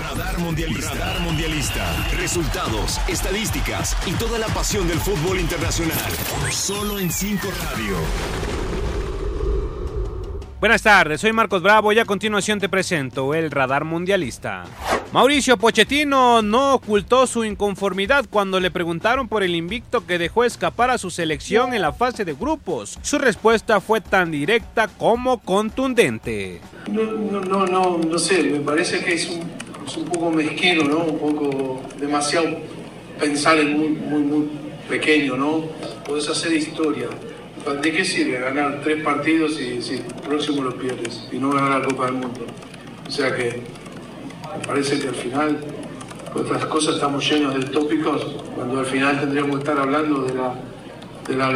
Radar Mundialista. Radar Mundialista. Resultados, estadísticas y toda la pasión del fútbol internacional. Solo en 5 Radio. Buenas tardes, soy Marcos Bravo y a continuación te presento el Radar Mundialista. Mauricio Pochettino no ocultó su inconformidad cuando le preguntaron por el invicto que dejó escapar a su selección en la fase de grupos. Su respuesta fue tan directa como contundente. No sé, me parece que es un poco mezquino, ¿no? Un poco demasiado pensar en muy pequeño, ¿no? Podés hacer historia. ¿De qué sirve ganar 3 partidos si el próximo lo pierdes y no ganar la Copa del Mundo? O sea que me parece que al final, otras cosas estamos llenos de tópicos, cuando al final tendríamos que estar hablando de la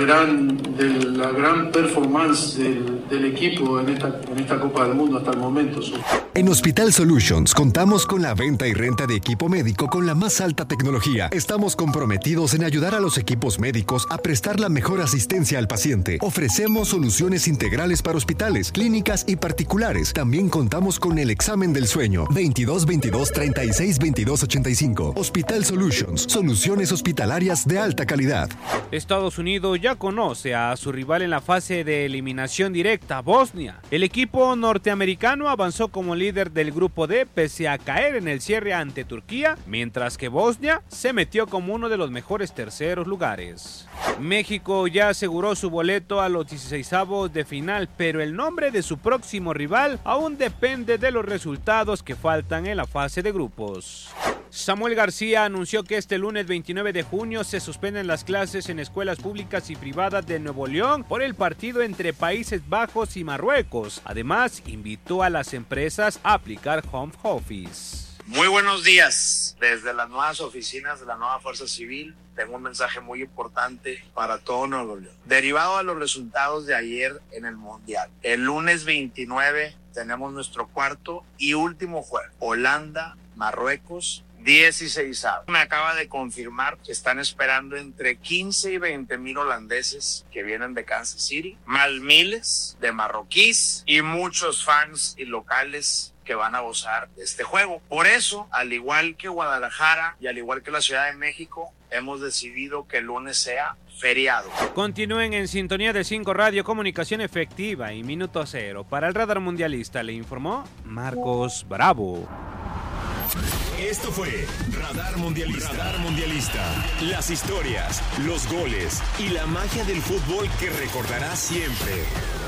gran performance del equipo en esta Copa del Mundo hasta el momento. En Hospital Solutions contamos con la venta y renta de equipo médico con la más alta tecnología. Estamos comprometidos en ayudar a los equipos médicos a prestar la mejor asistencia al paciente. Ofrecemos soluciones integrales para hospitales, clínicas y particulares. También contamos con el examen del sueño. 22 22 36 22 85. Hospital Solutions, soluciones hospitalarias de alta calidad. Estados Unidos ya conoce a su rival en la fase de eliminación directa, Bosnia. El equipo norteamericano avanzó como líder del grupo D pese a caer en el cierre ante Turquía, mientras que Bosnia se metió como uno de los mejores terceros lugares. México ya aseguró su boleto a los 16avos de final, pero el nombre de su próximo rival aún depende de los resultados que faltan en la fase de grupos. Samuel García anunció que este lunes 29 de junio se suspenden las clases en escuelas públicas y privadas de Nuevo León por el partido entre Países Bajos y Marruecos. Además, invitó a las empresas a aplicar home office. Muy buenos días. Desde las nuevas oficinas de la nueva Fuerza Civil, tengo un mensaje muy importante para todo Nuevo León. Derivado a los resultados de ayer en el Mundial, el lunes 29 tenemos nuestro cuarto y último juego. Holanda, Marruecos, 16. Me acaba de confirmar que están esperando entre 15 y 20 mil holandeses que vienen de Kansas City, más miles de marroquíes y muchos fans y locales que van a gozar de este juego. Por eso, al igual que Guadalajara y al igual que la Ciudad de México, hemos decidido que el lunes sea feriado. Continúen en sintonía de 5 Radio, comunicación efectiva y minuto cero. Para el Radar Mundialista le informó Marcos Bravo. Esto fue Radar Mundialista. Radar Mundialista. Las historias, los goles y la magia del fútbol que recordarás siempre.